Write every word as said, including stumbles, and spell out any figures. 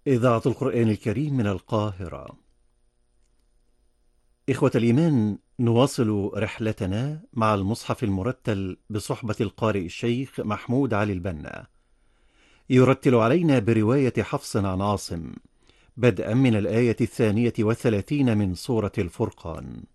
إذاعة القرآن الكريم من القاهرة. إخوة الإيمان، نواصل رحلتنا مع المصحف المرتل بصحبة القارئ الشيخ محمود علي البنا، يرتل علينا برواية حفص عن عاصم، بدءا من الآية الثانية والثلاثين من سورة الفرقان.